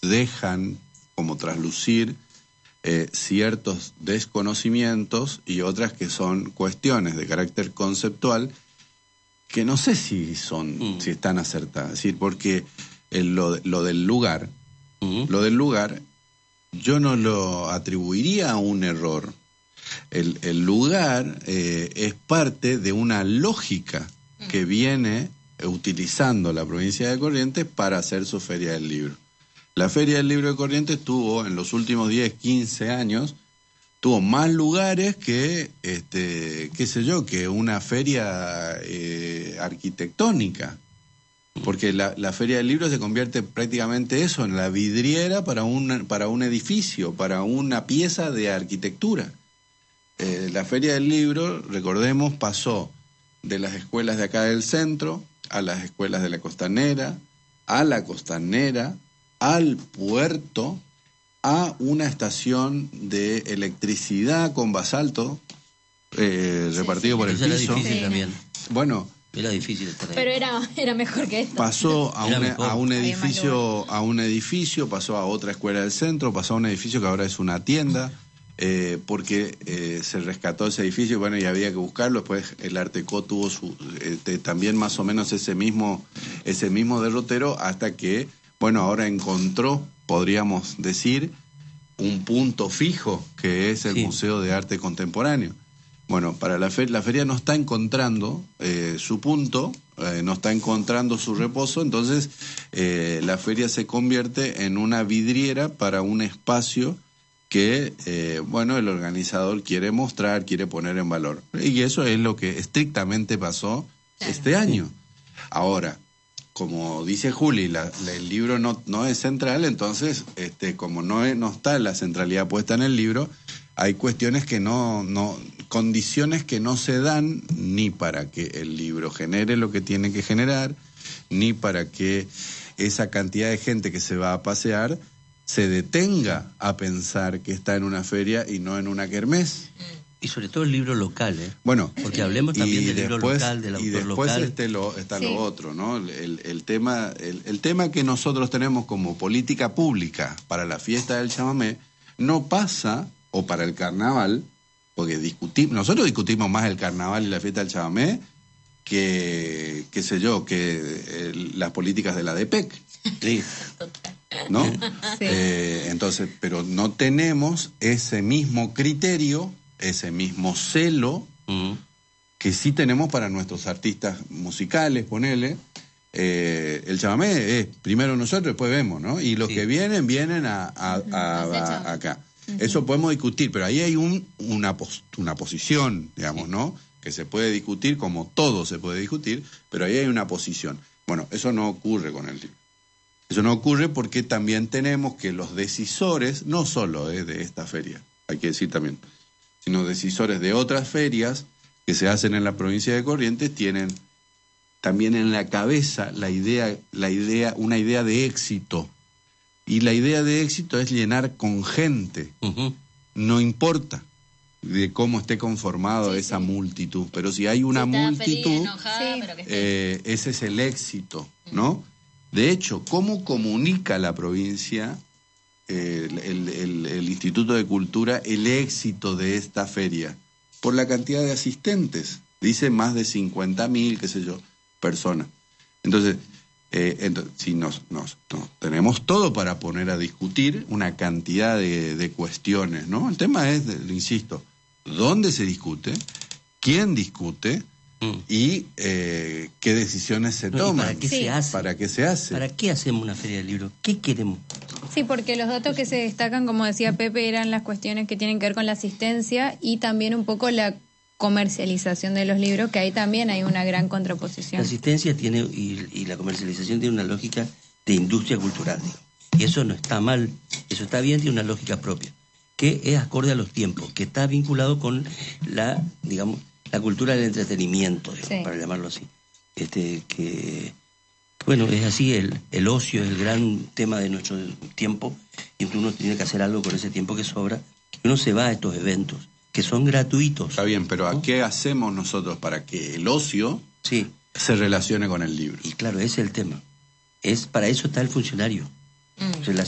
dejan como traslucir ciertos desconocimientos y otras que son cuestiones de carácter conceptual que no sé si si están acertadas. Es decir, porque lo del lugar, lo del lugar, yo no lo atribuiría a un error. El lugar es parte de una lógica que viene utilizando la provincia de Corrientes para hacer su Feria del Libro. La Feria del Libro de Corrientes tuvo, en los últimos 10, 15 años, tuvo más lugares que, qué sé yo, que una feria arquitectónica. Porque la Feria del Libro se convierte prácticamente eso, en la vidriera para un edificio, para una pieza de arquitectura. La Feria del Libro, recordemos, pasó de las escuelas de acá del centro a las escuelas de la Costanera, a la Costanera, al puerto, a una estación de electricidad con basalto repartido por el piso. Era difícil también. Bueno, era difícil estar ahí. Pero era mejor que esto. Pasó a un edificio, pasó a otra escuela del centro, pasó a un edificio que ahora es una tienda, porque se rescató ese edificio, bueno, y había que buscarlo. Después el Artecó tuvo también más o menos ese mismo derrotero, hasta que, bueno, ahora encontró, podríamos decir, un punto fijo, que es el Museo de Arte Contemporáneo. Bueno, para la feria no está encontrando su punto, no está encontrando su reposo, entonces la feria se convierte en una vidriera para un espacio que, bueno, el organizador quiere mostrar, quiere poner en valor. Y eso es lo que estrictamente pasó este año. Ahora, como dice Juli, el libro no es central, entonces, como no está la centralidad puesta en el libro, hay cuestiones que condiciones que no se dan ni para que el libro genere lo que tiene que generar, ni para que esa cantidad de gente que se va a pasear se detenga a pensar que está en una feria y no en una kermés. Y sobre todo el libro local, Bueno, porque hablemos también del libro local, del autor local. Y después está lo otro, ¿no? El tema que nosotros tenemos como política pública para la fiesta del chamamé no pasa, o para el carnaval, porque nosotros discutimos más el carnaval y la fiesta del chamamé que, qué sé yo, que las políticas de la DPEC. Sí. ¿No? Sí. Entonces, pero no tenemos ese mismo criterio, ese mismo celo que sí tenemos para nuestros artistas musicales, ponele. El chamamé es primero nosotros, después vemos, ¿no? Y los que vienen acá. Eso podemos discutir, pero ahí hay una posición, digamos, ¿no? Que se puede discutir, como todo se puede discutir, pero ahí hay una posición. Bueno, eso no ocurre con el libro. Eso no ocurre porque también tenemos que los decisores, no solo de esta feria, hay que decir también, sino decisores de otras ferias que se hacen en la provincia de Corrientes, tienen también en la cabeza una idea de éxito. Y la idea de éxito es llenar con gente. No importa de cómo esté conformado esa multitud, pero si hay una multitud, ese es el éxito, ¿no? De hecho, ¿cómo comunica la provincia, el Instituto de Cultura, el éxito de esta feria? Por la cantidad de asistentes. Dice más de 50.000, qué sé yo, personas. Entonces, si tenemos todo para poner a discutir una cantidad de cuestiones, ¿no? El tema es, insisto, ¿dónde se discute? ¿Quién discute? Y qué decisiones se toman. ¿Para qué se hace? ¿Para qué se hace? ¿Para qué hacemos una feria del libro? ¿Qué queremos? Sí, porque los datos que se destacan, como decía Pepe, eran las cuestiones que tienen que ver con la asistencia y también un poco la comercialización de los libros, que ahí también hay una gran contraposición. La asistencia tiene y la comercialización tiene una lógica de industria cultural, digo. Y eso no está mal, eso está bien, tiene una lógica propia, que es acorde a los tiempos, que está vinculado con la cultura del entretenimiento, digamos, para llamarlo así. Bueno, es así, el ocio es el gran tema de nuestro tiempo, y uno tiene que hacer algo con ese tiempo que sobra, y uno se va a estos eventos, que son gratuitos. Está bien, pero ¿a qué hacemos nosotros para que el ocio se relacione con el libro? Y claro, ese es el tema. Para eso está el funcionario.